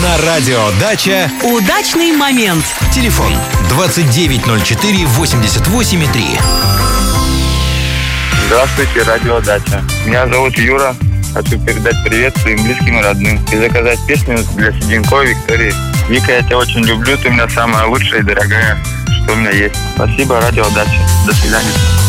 На радио «Дача» удачный момент. телефон 2904-88,3. Здравствуйте, радио «Дача». Меня зовут Юра. Хочу передать привет своим близким и родным и заказать песню для Седенковой Виктории. Вика, я тебя очень люблю, ты у меня самая лучшая и дорогая, что у меня есть. Спасибо, радио «Дача». До свидания.